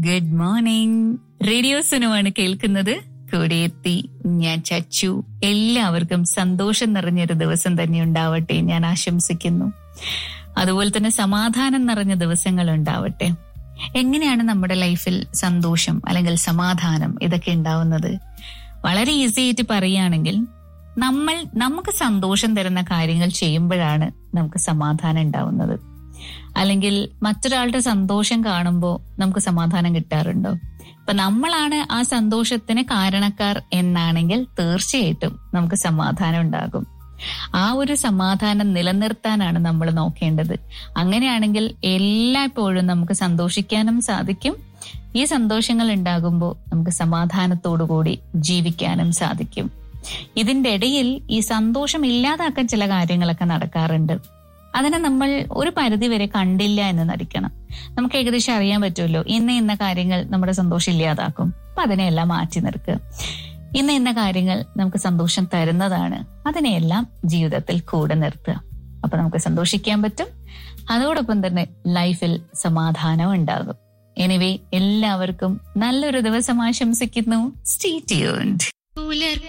Good morning. Radio സുനുവാണ് കേൾക്കുന്നത്. കൂടെ എത്തി ഞാൻ ചച്ചു. എല്ലാവർക്കും സന്തോഷം നിറഞ്ഞൊരു ദിവസം തന്നെ ഉണ്ടാവട്ടെ ഞാൻ ആശംസിക്കുന്നു. അതുപോലെ തന്നെ സമാധാനം നിറഞ്ഞ ദിവസങ്ങൾ ഉണ്ടാവട്ടെ. എങ്ങനെയാണ് നമ്മുടെ ലൈഫിൽ സന്തോഷം അല്ലെങ്കിൽ സമാധാനം ഇതൊക്കെ ഉണ്ടാവുന്നത്? വളരെ ഈസി ആയിട്ട് പറയുകയാണെങ്കിൽ നമുക്ക് സന്തോഷം തരുന്ന കാര്യങ്ങൾ ചെയ്യുമ്പോഴാണ് നമുക്ക് സമാധാനം ഉണ്ടാവുന്നത്. അല്ലെങ്കിൽ മറ്റൊരാളുടെ സന്തോഷം കാണുമ്പോൾ നമുക്ക് സമാധാനം കിട്ടാറുണ്ടോ? അപ്പൊ നമ്മളാണ് ആ സന്തോഷത്തിന് കാരണക്കാർ എന്നാണെങ്കിൽ തീർച്ചയായിട്ടും നമുക്ക് സമാധാനം ഉണ്ടാകും. ആ ഒരു സമാധാനം നിലനിർത്താനാണ് നമ്മൾ നോക്കേണ്ടത്. അങ്ങനെയാണെങ്കിൽ എല്ലായ്പ്പോഴും നമുക്ക് സന്തോഷിക്കാനും സാധിക്കും. ഈ സന്തോഷങ്ങൾ ഉണ്ടാകുമ്പോൾ നമുക്ക് സമാധാനത്തോടുകൂടി ജീവിക്കാനും സാധിക്കും. ഇതിന്റെ ഇടയിൽ ഈ സന്തോഷം ഇല്ലാതാക്കാൻ ചില കാര്യങ്ങളൊക്കെ നടക്കാറുണ്ട്. അതിനെ നമ്മൾ ഒരു പരിധി വരെ കണ്ടില്ല എന്ന് നടിക്കണം. നമുക്ക് ഏകദേശം അറിയാൻ പറ്റുമല്ലോ ഇന്ന കാര്യങ്ങൾ നമ്മുടെ സന്തോഷം ഇല്ലാതാക്കും. അപ്പൊ അതിനെയെല്ലാം മാറ്റി നിർത്തുക. ഇന്ന കാര്യങ്ങൾ നമുക്ക് സന്തോഷം തരുന്നതാണ്, അതിനെയെല്ലാം ജീവിതത്തിൽ കൂടെ നിർത്തുക. അപ്പൊ നമുക്ക് സന്തോഷിക്കാൻ പറ്റും. അതോടൊപ്പം തന്നെ ലൈഫിൽ സമാധാനം ഉണ്ടാകും. എനിവേ, എല്ലാവർക്കും നല്ലൊരു ദിവസം ആശംസിക്കുന്നു. Stay tuned.